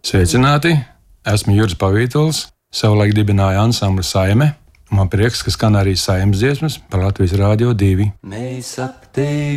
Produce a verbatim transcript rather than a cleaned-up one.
Sveicināti! Esmu Juris Pavītols, savulaik dibināju ansambli Saime. Man prieks, ka skan arī Saimes dziesmas par Latvijas Rādio divi. Mēs ap tevi